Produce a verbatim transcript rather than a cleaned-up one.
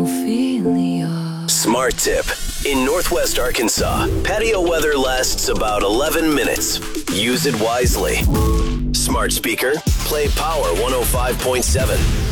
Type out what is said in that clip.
Ophelia. Smart tip. In Northwest Arkansas, patio weather lasts about eleven minutes. Use it wisely. Smart speaker, play Power one oh five point seven.